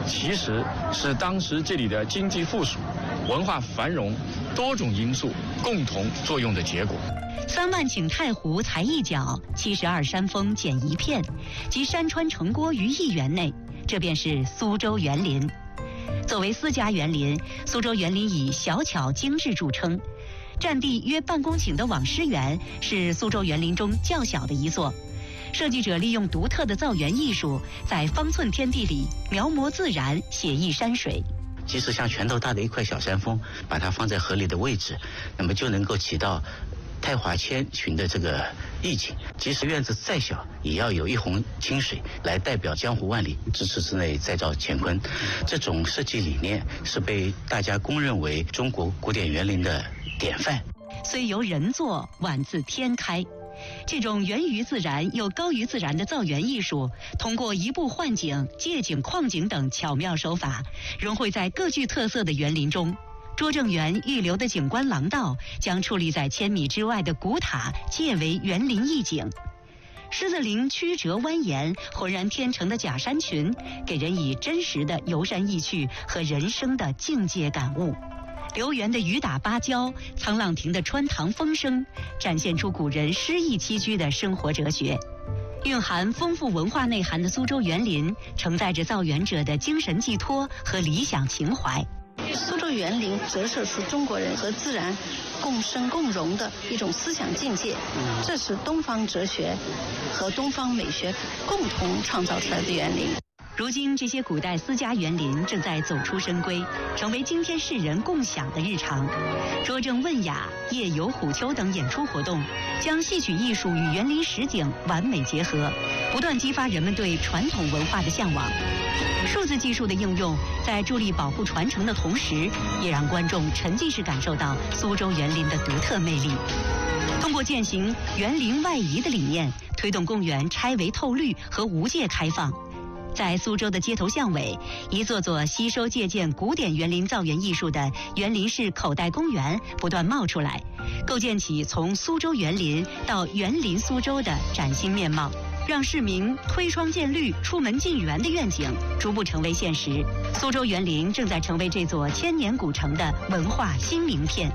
其实是当时这里的经济富庶、文化繁荣多种因素共同作用的结果。 3万顷太湖才一角，72山峰减一片，集山川城郭于一园内，这便是苏州园林。作为私家园林，苏州园林以小巧精致著称。占地约半公顷的网师园是苏州园林中较小的一座。设计者利用独特的造园艺术，在方寸天地里描摹自然，写意山水。 即使像拳头大的一块小山峰，把它放在河里的位置，那么就能够起到太华千寻的这个意境。即使院子再小，也要有一泓清水来代表江湖万里，咫尺之内再造乾坤。这种设计理念是被大家公认为中国古典园林的典范。 虽由人作，宛自天开。这种源于自然又高于自然的造园艺术，通过移步换景、借景框景等巧妙手法，融汇在各具特色的园林中。拙政园预留的景观廊道，将矗立在1000米之外的古塔借为园林意境。狮子林曲折蜿蜒、浑然天成的假山群，给人以真实的游山意趣和人生的境界感悟。留园的雨打芭蕉，沧浪亭的穿堂风声，展现出古人诗意栖居的生活哲学。蕴含丰富文化内涵的苏州园林，承载着造园者的精神寄托和理想情怀。 苏州园林折射出中国人和自然共生共荣的一种思想境界，这是东方哲学和东方美学共同创造出来的园林。 如今，这些古代私家园林正在走出深闺，成为今天世人共享的日常。拙政问雅、夜游虎丘等演出活动，将戏曲艺术与园林实景完美结合，不断激发人们对传统文化的向往。数字技术的应用，在助力保护传承的同时，也让观众沉浸式感受到苏州园林的独特魅力。通过践行园林外移的理念，推动公园拆围透绿和无界开放。在苏州的街头巷尾，一座座吸收借鉴古典园林造园艺术的园林式口袋公园不断冒出来，构建起从苏州园林到园林苏州的崭新面貌，让市民推窗见绿、出门进园的愿景逐步成为现实。苏州园林正在成为这座千年古城的文化新名片。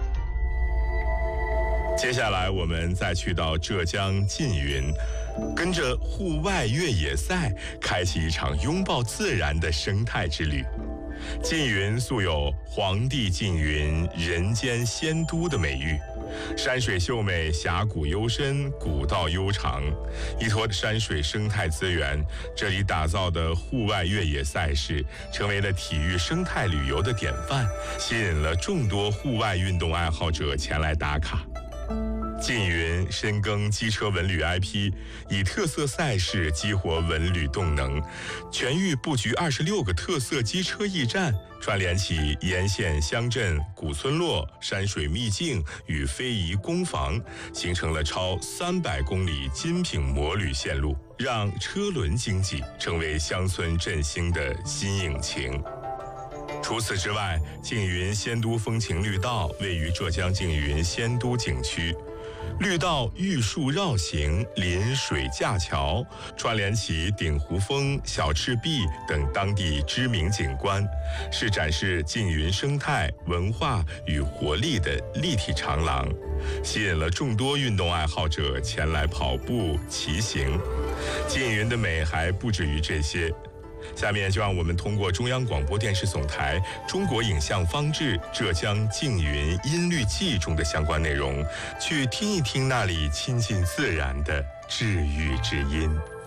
接下来我们再去到浙江缙云，跟着户外越野赛，开启一场拥抱自然的生态之旅。缙云素有黄帝缙云、人间仙都的美誉，山水秀美，峡谷幽深，古道悠长，依托山水生态资源，这里打造的户外越野赛事成为了体育生态旅游的典范，吸引了众多户外运动爱好者前来打卡。缙云深耕机车文旅 IP， 以特色赛事激活文旅动能，全域布局26个特色机车驿站，串联起沿线乡镇、古村落、山水秘境与非遗工坊，形成了超300公里精品摩旅线路，让车轮经济成为乡村振兴的新引擎。除此之外，缙云仙都风情绿道位于浙江缙云仙都景区，绿道玉树绕行，临水架桥，串联起鼎湖峰、小赤壁等当地知名景观，是展示缙云生态、文化与活力的立体长廊，吸引了众多运动爱好者前来跑步、骑行。缙云的美还不止于这些。下面就让我们通过中央广播电视总台中国影像方志浙江缙云音律季中的相关内容，去听一听那里亲近自然的治愈之音。